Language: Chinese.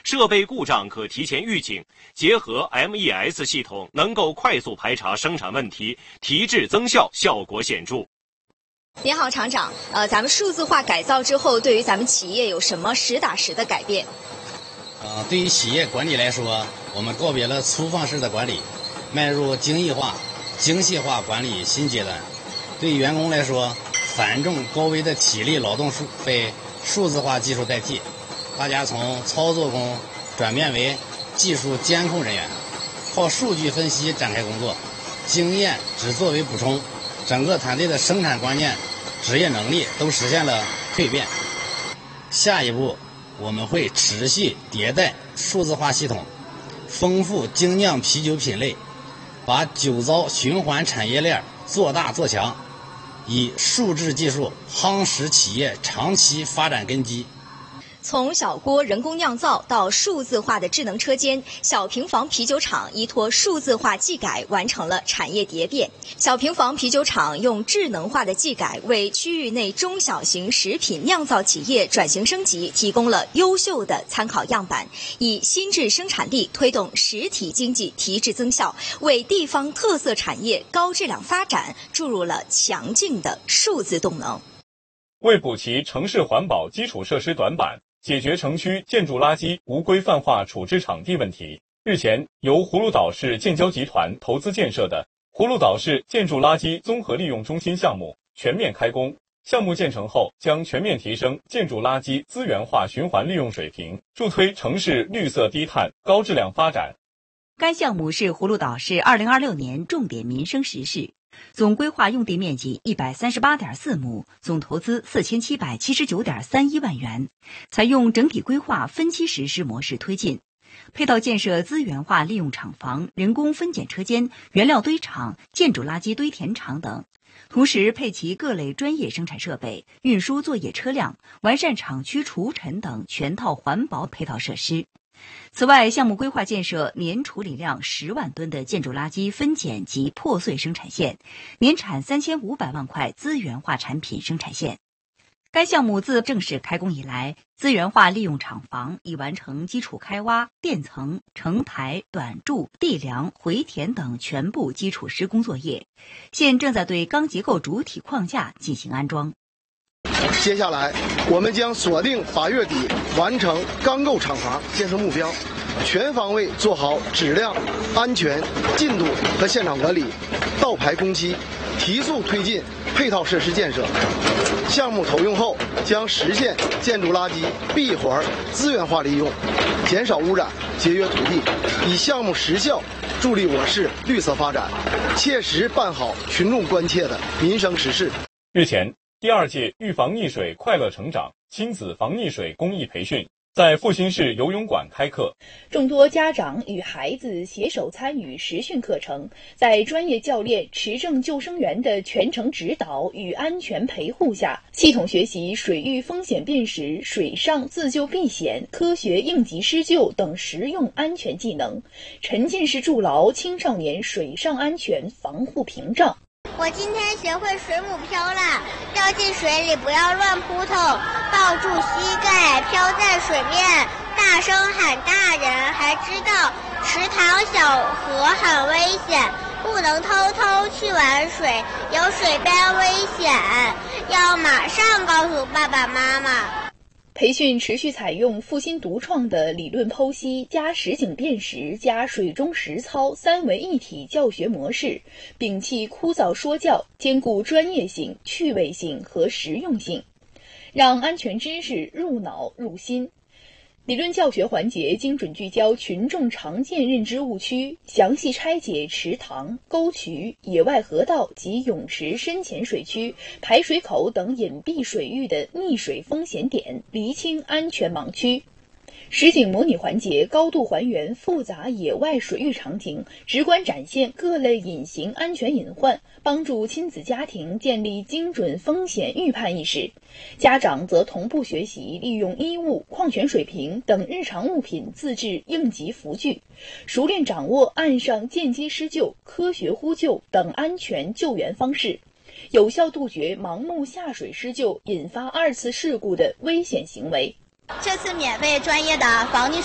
设备故障可提前预警，结合 MES 系统能够快速排查生产问题，提质增效，效果显著。 您好，厂长。咱们数字化改造之后，对于咱们企业有什么实打实的改变？ 对于企业管理来说，我们告别了粗放式的管理，迈入精益化、精细化管理新阶段。对员工来说，繁重高危的体力劳动被数字化技术代替，大家从操作工转变为技术监控人员，靠数据分析展开工作，经验只作为补充，整个团队的生产观念、职业能力都实现了蜕变。下一步，我们会持续迭代数字化系统，丰富精酿啤酒品类，把酒糟循环产业链做大做强，以数字技术夯实企业长期发展根基。 从小锅人工酿造到数字化的智能车间，小平房啤酒厂依托数字化技改完成了产业蝶变。小平房啤酒厂用智能化的技改为区域内中小型食品酿造企业转型升级提供了优秀的参考样板，以新质生产力推动实体经济提质增效，为地方特色产业高质量发展注入了强劲的数字动能。 为补齐城市环保基础设施短板，解决城区建筑垃圾无规范化处置场地问题，日前，由葫芦岛市建交集团投资建设的葫芦岛市建筑垃圾综合利用中心项目全面开工。项目建成后，将全面提升建筑垃圾资源化循环利用水平，助推城市绿色低碳高质量发展。 该项目是葫芦岛市2026年重点民生实事，总规划用地面积138.4亩，总投资4779.31万元，采用整体规划分期实施模式推进。配套建设资源化利用厂房、人工分拣车间、原料堆场、建筑垃圾堆填场等，同时配齐各类专业生产设备、运输作业车辆，完善厂区除尘等全套环保配套设施。此外，项目规划建设年处理量10万吨的建筑垃圾分拣及破碎生产线，年产3500万块资源化产品生产线。该项目自正式开工以来，资源化利用厂房已完成基础开挖、垫层、承台、短柱、地梁、回填等全部基础施工作业，现正在对钢结构主体框架进行安装。 接下来，我们将锁定8月底完成钢构厂房建设目标，全方位做好质量、安全、进度和现场管理，倒排工期，提速推进配套设施建设。项目投用后，将实现建筑垃圾闭环资源化利用，减少污染，节约土地，以项目实效助力我市绿色发展，切实办好群众关切的民生实事。 日前，第2届预防溺水快乐成长亲子防溺水公益培训在阜新市游泳馆开课， 众多家长与孩子携手参与实训课程，在专业教练、持证救生员的全程指导与安全陪护下，系统学习水域风险辨识、水上自救避险、科学应急施救等实用安全技能，沉浸式筑牢青少年水上安全防护屏障。 我今天学会水母漂了，掉进水里不要乱扑腾，抱住膝盖漂在水面，大声喊大人，还知道池塘小河很危险，不能偷偷去玩水，有水边危险，要马上告诉爸爸妈妈。 培训持续采用阜新独创的理论剖析加实景辨识加水中实操3维一体教学模式，摒弃枯燥说教，兼顾专业性、趣味性和实用性，让安全知识入脑入心。理论教学环节精准聚焦群众常见认知误区，详细拆解池塘、沟渠、野外河道及泳池深浅水区、排水口等隐蔽水域的溺水风险点，厘清安全盲区。实景模拟环节高度还原复杂野外水域场景，直观展现各类隐形安全隐患，帮助亲子家庭建立精准风险预判意识。家长则同步学习利用衣物、矿泉水瓶等日常物品自制应急浮具，熟练掌握岸上间接施救、科学呼救等安全救援方式，有效杜绝盲目下水施救引发2次事故的危险行为。 这次免费专业的防溺